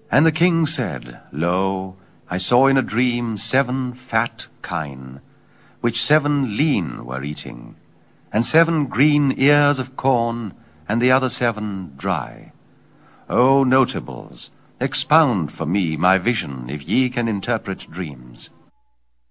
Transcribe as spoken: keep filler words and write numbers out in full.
And the king said, Lo, I saw in a dream seven fat kine, which seven lean were eating, and seven green ears of corn, and the other seven dry. O notables, expound for me my vision, if ye can interpret dreams.